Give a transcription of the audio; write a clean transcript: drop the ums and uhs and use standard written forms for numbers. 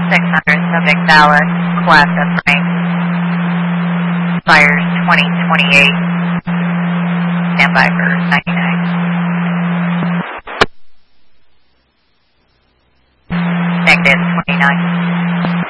600, subject Dallas, class F rank, fires 2028, standby for 99. Negative 29.